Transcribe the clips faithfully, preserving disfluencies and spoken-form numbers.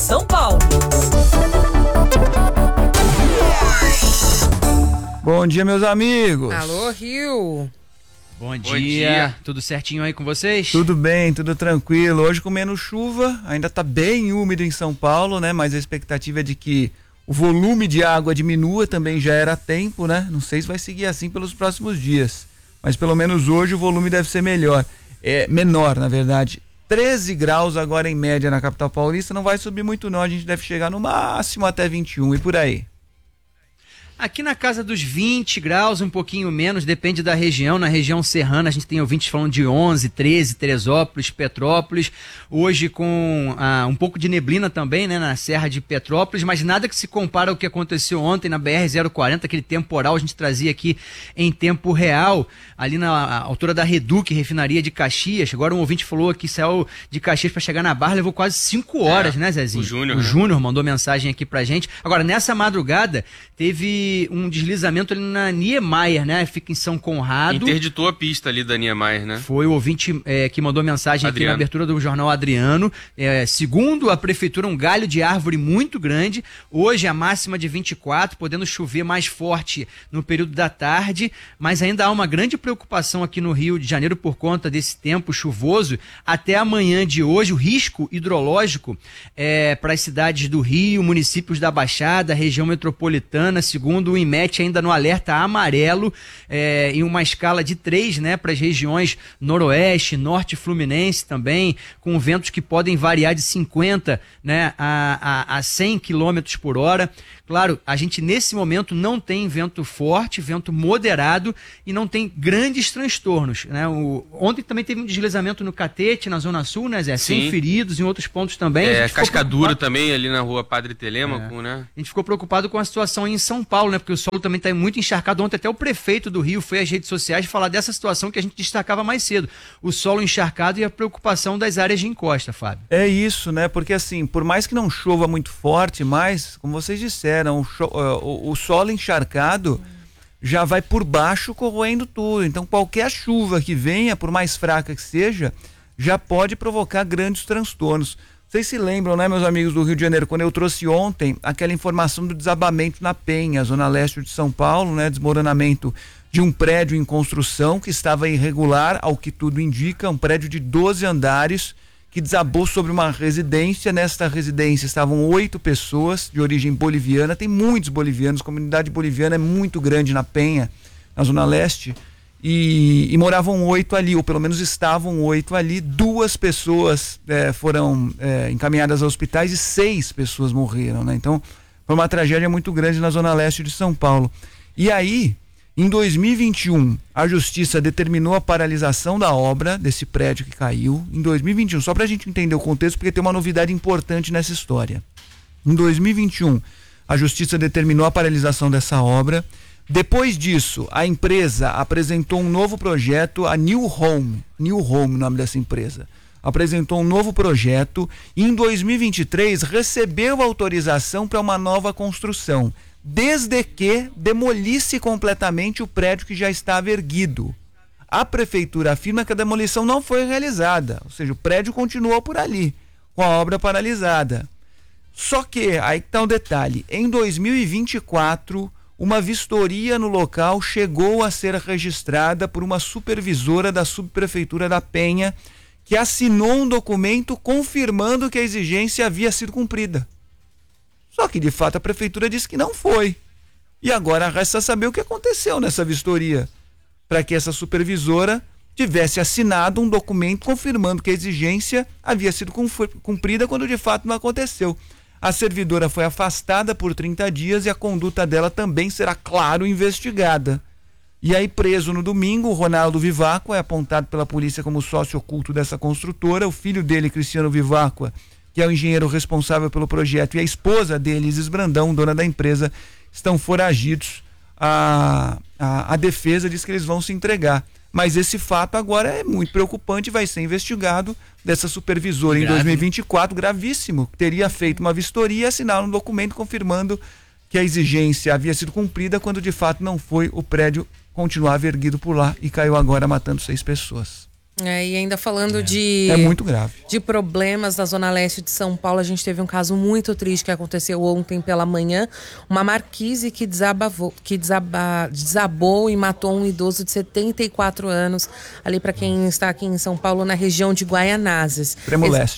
São Paulo. Bom dia, meus amigos. Alô, Rio. Bom, Bom dia. dia, tudo certinho aí com vocês? Tudo bem, tudo tranquilo. Hoje com menos chuva, ainda tá bem úmido em São Paulo, né? Mas a expectativa é de que o volume de água diminua, também já era tempo, né? Não sei se vai seguir assim pelos próximos dias, mas pelo menos hoje o volume deve ser melhor, é menor, na verdade. treze graus agora em média na capital paulista, não vai subir muito não, a gente deve chegar no máximo até vinte e um e por aí. Aqui na casa dos vinte graus, um pouquinho menos, depende da região. Na região serrana a gente tem ouvintes falando de onze, treze, Teresópolis, Petrópolis. Hoje com ah, um pouco de neblina também, né, na Serra de Petrópolis, mas nada que se compara ao que aconteceu ontem na B R zero quarenta, aquele temporal a gente trazia aqui em tempo real, ali na altura da Reduc, refinaria de Caxias. Agora um ouvinte falou que saiu de Caxias para chegar na Barra, levou quase cinco horas, é, né, Zezinho? O Júnior. O né? Júnior mandou mensagem aqui pra gente. Agora, nessa madrugada, teve um deslizamento ali na Niemeyer, né? Fica em São Conrado. Interditou a pista ali da Niemeyer, né? Foi o ouvinte é, que mandou mensagem Adriano. aqui na abertura do jornal Adriano. É, segundo a prefeitura, um galho de árvore muito grande. Hoje a máxima de vinte e quatro, podendo chover mais forte no período da tarde, mas ainda há uma grande preocupação aqui no Rio de Janeiro por conta desse tempo chuvoso. Até amanhã de hoje, o risco hidrológico é, para as cidades do Rio, municípios da Baixada, região metropolitana, segundo o IMET, ainda no alerta amarelo, é, em uma escala de três, né, para as regiões noroeste, norte fluminense também, com ventos que podem variar de cinquenta, né, a, a, a cem quilômetros por hora. Claro, a gente nesse momento não tem vento forte, vento moderado e não tem grandes transtornos, né? O, ontem também teve um deslizamento no Catete, na Zona Sul, né, Zé? Sem feridos, em outros pontos também. É, Cascadura também, ali na rua Padre Telêmaco, é. né? A gente ficou preocupado com a situação em São Paulo, né? Porque o solo também está muito encharcado. Ontem até o prefeito do Rio foi às redes sociais falar dessa situação que a gente destacava mais cedo. O solo encharcado e a preocupação das áreas de encosta, Fábio. É isso, né? Porque assim, por mais que não chova muito forte, mas, como vocês disseram, o, cho- o, o solo encharcado já vai por baixo corroendo tudo. Então qualquer chuva que venha, por mais fraca que seja, já pode provocar grandes transtornos. Vocês se lembram, né, meus amigos do Rio de Janeiro, quando eu trouxe ontem aquela informação do desabamento na Penha, zona leste de São Paulo, né, desmoronamento de um prédio em construção que estava irregular, ao que tudo indica, um prédio de doze andares que desabou sobre uma residência. Nesta residência estavam oito pessoas de origem boliviana, tem muitos bolivianos, a comunidade boliviana é muito grande na Penha, na zona leste, e, e moravam oito ali, ou pelo menos estavam oito ali. Duas pessoas é, foram é, encaminhadas a hospitais e seis pessoas morreram, né? Então foi uma tragédia muito grande na zona leste de São Paulo. E aí, em dois mil e vinte e um, a justiça determinou a paralisação da obra desse prédio que caiu. Em dois mil e vinte e um, só para a gente entender o contexto, porque tem uma novidade importante nessa história. Em dois mil e vinte e um, a justiça determinou a paralisação dessa obra. Depois disso, a empresa apresentou um novo projeto, a New Home, New Home, o nome dessa empresa, apresentou um novo projeto e em dois mil e vinte e três recebeu autorização para uma nova construção, desde que demolisse completamente o prédio que já estava erguido. A prefeitura afirma que a demolição não foi realizada, ou seja, o prédio continuou por ali, com a obra paralisada. Só que, aí está o detalhe, em dois mil e vinte e quatro, uma vistoria no local chegou a ser registrada por uma supervisora da subprefeitura da Penha, que assinou um documento confirmando que a exigência havia sido cumprida. Só que, de fato, a prefeitura disse que não foi. E agora resta saber o que aconteceu nessa vistoria, para que essa supervisora tivesse assinado um documento confirmando que a exigência havia sido cumprida quando de fato não aconteceu. A servidora foi afastada por trinta dias e a conduta dela também será, claro, investigada. E aí, preso no domingo, o Ronaldo Vivacqua é apontado pela polícia como sócio oculto dessa construtora. O filho dele, Cristiano Vivacqua, que é o engenheiro responsável pelo projeto, e a esposa dele, Isis Brandão, dona da empresa, estão foragidos. A, a, a defesa diz que eles vão se entregar. Mas esse fato agora é muito preocupante e vai ser investigado, dessa supervisora em dois mil e vinte e quatro, gravíssimo, que teria feito uma vistoria e assinado um documento confirmando que a exigência havia sido cumprida, quando de fato não foi. O prédio continuava erguido por lá e caiu agora matando seis pessoas. É, e ainda falando é. de... É muito grave. De problemas da Zona Leste de São Paulo, a gente teve um caso muito triste que aconteceu ontem pela manhã. Uma marquise que, desabavou, que desaba, desabou e matou um idoso de setenta e quatro anos, ali para quem está aqui em São Paulo, na região de Guaianazes. Extremo Leste.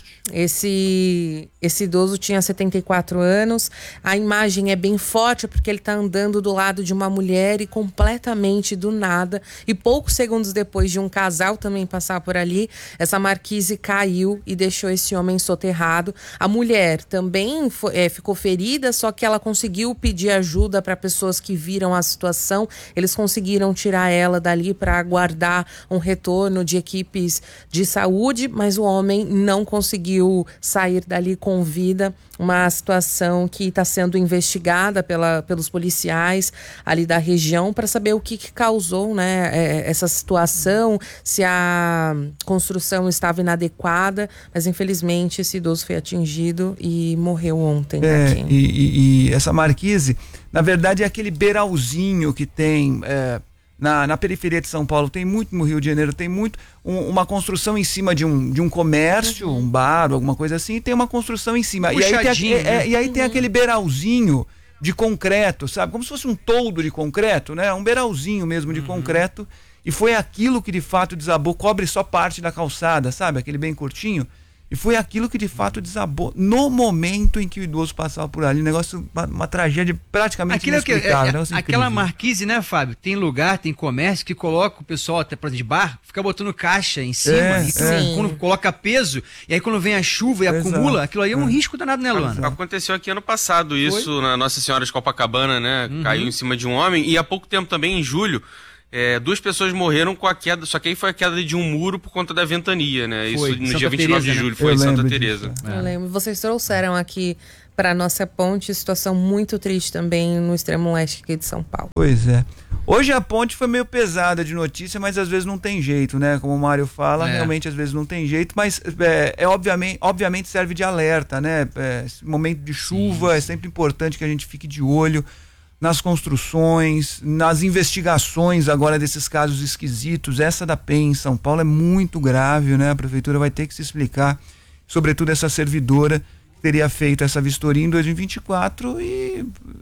Esse, esse idoso tinha setenta e quatro anos. A imagem é bem forte porque ele está andando do lado de uma mulher e completamente do nada. E poucos segundos depois de um casal também passar por ali, essa marquise caiu e deixou esse homem soterrado. A mulher também foi, é, ficou ferida, só que ela conseguiu pedir ajuda para pessoas que viram a situação. Eles conseguiram tirar ela dali para aguardar um retorno de equipes de saúde, mas o homem não conseguiu sair dali com vida. Uma situação que está sendo investigada pela, pelos policiais ali da região para saber o que, que causou, né, é, essa situação, se a construção estava inadequada, mas infelizmente esse idoso foi atingido e morreu ontem. É, aqui. E, e, e essa marquise, na verdade, é aquele beiralzinho que tem é, na, na periferia de São Paulo, tem muito no Rio de Janeiro, tem muito um, uma construção em cima de um, de um comércio, uhum. um bar, alguma coisa assim, e tem uma construção em cima. E aí, tem, é, é, e aí uhum. tem aquele beiralzinho de concreto, sabe? Como se fosse um toldo de concreto, né? Um beiralzinho mesmo de uhum. concreto. E foi aquilo que de fato desabou, cobre só parte da calçada, sabe? Aquele bem curtinho. E foi aquilo que de fato desabou no momento em que o idoso passava por ali. Um negócio, uma, uma tragédia praticamente aquilo inexplicável. É, é, aquela marquise, né, Fábio? Tem lugar, tem comércio que coloca o pessoal até para de bar, fica botando caixa em cima. É, e é. Quando coloca peso, e aí quando vem a chuva e Exato. acumula, aquilo aí é um é. risco danado, né, Luana? Aconteceu aqui ano passado isso, Foi? na Nossa Senhora de Copacabana, né? Uhum. Caiu em cima de um homem. E há pouco tempo também, em julho, É, duas pessoas morreram com a queda, só que aí foi a queda de um muro por conta da ventania, né? Foi. Isso no Santa dia vinte e nove Teresa, de julho, né? foi Eu em Santa lembro Teresa. É. Eu lembro. Vocês trouxeram aqui para nossa ponte, situação muito triste também no extremo leste aqui de São Paulo. Pois é. Hoje a ponte foi meio pesada de notícia, mas às vezes não tem jeito, né? Como o Mário fala, é. realmente às vezes não tem jeito, mas é, é obviamente, obviamente serve de alerta, né? É, esse momento de chuva, sim, é sempre importante que a gente fique de olho nas construções, nas investigações agora desses casos esquisitos. Essa da Penha em São Paulo é muito grave, né? A prefeitura vai ter que se explicar, sobretudo essa servidora que teria feito essa vistoria em dois mil e vinte e quatro e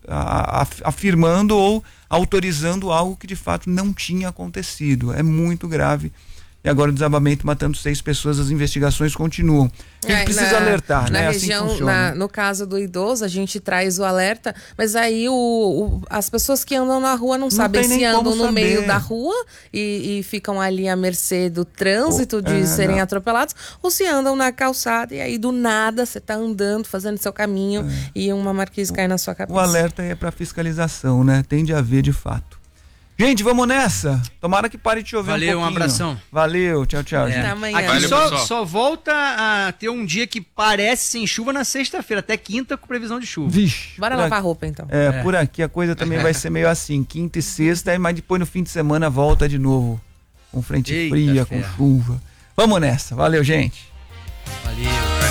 a, a, afirmando ou autorizando algo que de fato não tinha acontecido. É muito grave. E agora o desabamento matando seis pessoas, as investigações continuam. A gente é, precisa na, alertar, na né? Região, assim na, no caso do idoso, a gente traz o alerta, mas aí o, o, as pessoas que andam na rua não, não sabem se andam no saber. meio da rua e, e ficam ali à mercê do trânsito, oh, de é, serem não. atropelados, ou se andam na calçada e aí do nada você está andando, fazendo seu caminho é. e uma marquise cai na sua cabeça. O alerta é para fiscalização, né? Tem de haver de fato. Gente, vamos nessa. Tomara que pare de chover. Valeu, um pouquinho. Um abração. Valeu, tchau, tchau. É. Gente. Amanhã. Aqui Valeu, só, só volta a ter um dia que parece sem chuva na sexta-feira, até quinta com previsão de chuva. Vixe. Bora lavar a roupa então. É, é, por aqui a coisa também vai ser meio assim, quinta e sexta, mas depois no fim de semana volta de novo com frente Eita fria, ferro. com chuva. Vamos nessa. Valeu, gente. Valeu.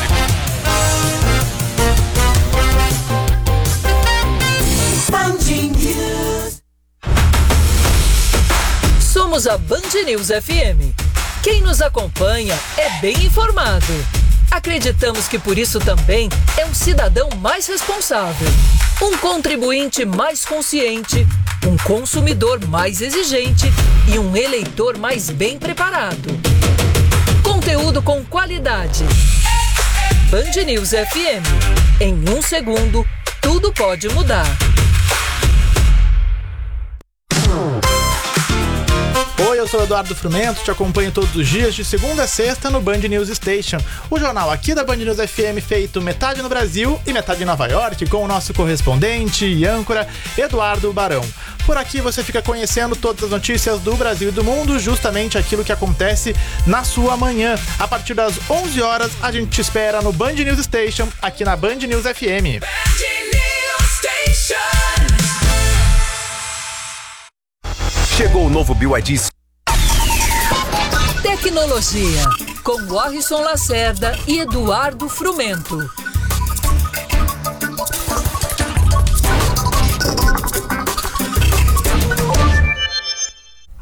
Somos a Band News F M. Quem nos acompanha é bem informado. Acreditamos que por isso também é um cidadão mais responsável, um contribuinte mais consciente, um consumidor mais exigente e um eleitor mais bem preparado. Conteúdo com qualidade. Band News F M. Em um segundo, tudo pode mudar. Oi, eu sou o Eduardo Frumento, te acompanho todos os dias de segunda a sexta no Band News Station, o jornal aqui da Band News F M feito metade no Brasil e metade em Nova York, com o nosso correspondente e âncora Eduardo Barão. Por aqui você fica conhecendo todas as notícias do Brasil e do mundo, justamente aquilo que acontece na sua manhã. A partir das onze horas, a gente te espera no Band News Station, aqui na Band News F M. Band News Station. Chegou o novo B Y D. Tecnologia, com Warrison Lacerda e Eduardo Frumento.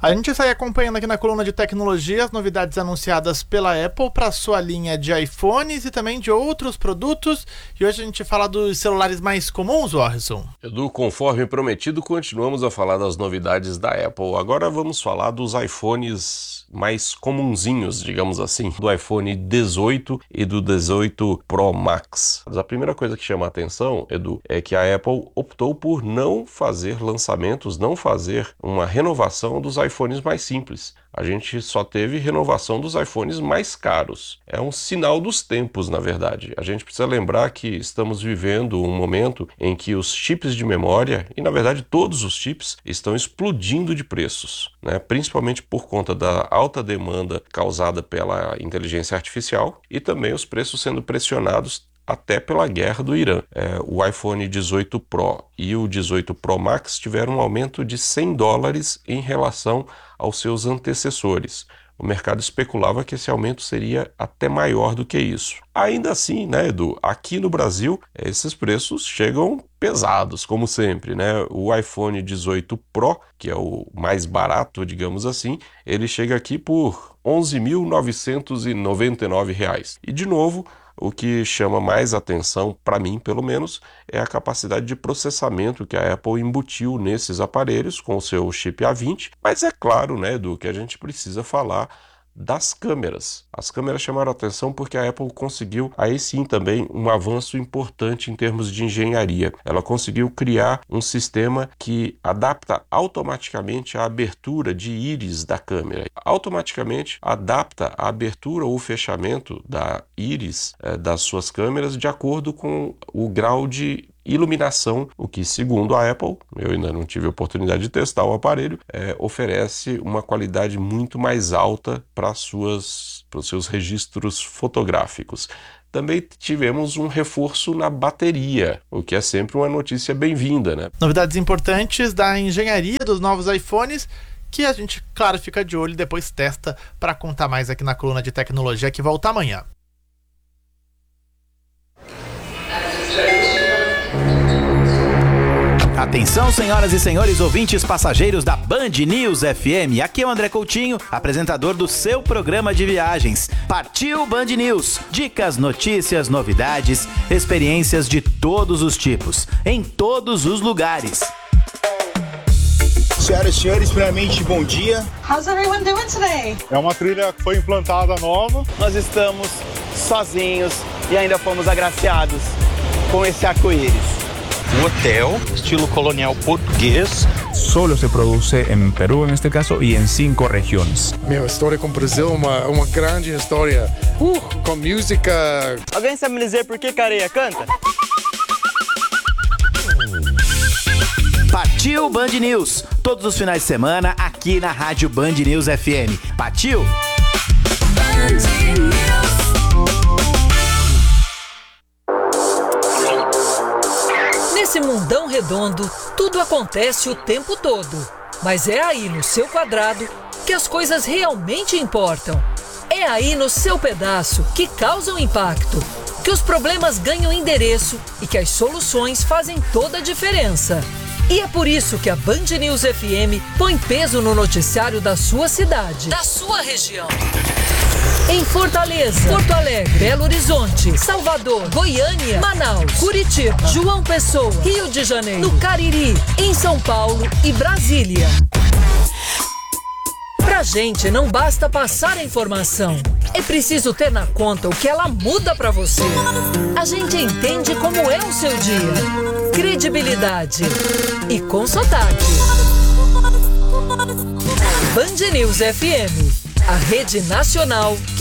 A gente sai acompanhando aqui na coluna de tecnologia as novidades anunciadas pela Apple para sua linha de iPhones e também de outros produtos. E hoje a gente fala dos celulares mais comuns, Warrison. Edu, conforme prometido, continuamos a falar das novidades da Apple. Agora vamos falar dos iPhones mais comunzinhos, digamos assim, do iPhone dezoito e do dezoito Pro Max. A primeira coisa que chama a atenção, Edu, é que a Apple optou por não fazer lançamentos, não fazer uma renovação dos iPhones mais simples. A gente só teve renovação dos iPhones mais caros. É um sinal dos tempos, na verdade. A gente precisa lembrar que estamos vivendo um momento em que os chips de memória, e na verdade todos os chips, estão explodindo de preços, né? Principalmente por conta da alta demanda causada pela inteligência artificial e também os preços sendo pressionados até pela guerra do Irã. É, o iPhone dezoito Pro e o dezoito Pro Max tiveram um aumento de cem dólares em relação aos seus antecessores. O mercado especulava que esse aumento seria até maior do que isso. Ainda assim, né, Edu, aqui no Brasil, esses preços chegam pesados, como sempre, né? O iPhone dezoito Pro, que é o mais barato, digamos assim, ele chega aqui por onze mil novecentos e noventa e nove reais. E, de novo, o que chama mais atenção, para mim pelo menos, é a capacidade de processamento que a Apple embutiu nesses aparelhos com o seu chip A vinte, mas é claro, né, Edu, que a gente precisa falar das câmeras. As câmeras chamaram a atenção porque a Apple conseguiu, aí sim também, um avanço importante em termos de engenharia. Ela conseguiu criar um sistema que adapta automaticamente a abertura de íris da câmera. Automaticamente adapta a abertura ou fechamento da íris eh, das suas câmeras de acordo com o grau de iluminação, o que, segundo a Apple, eu ainda não tive a oportunidade de testar o aparelho, é, oferece uma qualidade muito mais alta para suas, para os seus registros fotográficos. Também tivemos um reforço na bateria, o que é sempre uma notícia bem-vinda, né? Novidades importantes da engenharia dos novos iPhones, que a gente, claro, fica de olho e depois testa para contar mais aqui na coluna de tecnologia, que volta amanhã. Atenção, senhoras e senhores ouvintes passageiros da Band News F M. Aqui é o André Coutinho, apresentador do seu programa de viagens. Partiu Band News. Dicas, notícias, novidades, experiências de todos os tipos, em todos os lugares. Senhoras e senhores, primeiramente, bom dia. How's everyone doing today? É uma trilha que foi implantada nova. Nós estamos sozinhos e ainda fomos agraciados com esse arco-íris. Um hotel, estilo colonial português. Solo se produce em Peru, neste caso, e em cinco regiões. Meu, história com o Brasil é uma, uma grande história. Uh, com música. Alguém sabe me dizer por que Careia canta? Partiu Band News. Todos os finais de semana aqui na Rádio Band News F M. Partiu? Band News. Nesse mundão redondo, tudo acontece o tempo todo. Mas é aí no seu quadrado que as coisas realmente importam. É aí no seu pedaço que causam impacto, que os problemas ganham endereço e que as soluções fazem toda a diferença. E é por isso que a Band News F M põe peso no noticiário da sua cidade, da sua região. Em Fortaleza, Porto Alegre, Belo Horizonte, Salvador, Goiânia, Manaus, Curitiba, João Pessoa, Rio de Janeiro, no Cariri, em São Paulo e Brasília. Pra gente não basta passar a informação, é preciso ter na conta o que ela muda pra você. A gente entende como é o seu dia. Credibilidade e com sotaque. Band News F M, a rede nacional que